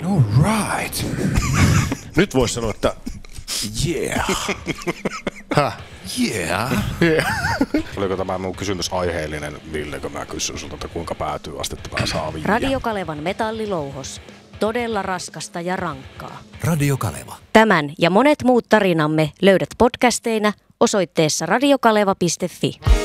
All right. Nyt voisi sanoa, että yeah. Yeah. Oliko tämä mun kysymys aiheellinen, Ville, kun mä kysyn sulta, että kuinka päätyy astetta saa viiä? Radio Kalevan metallilouhos. Todella raskasta ja rankkaa. Radio Kaleva. Tämän ja monet muut tarinamme löydät podcasteina osoitteessa radiokaleva.fi.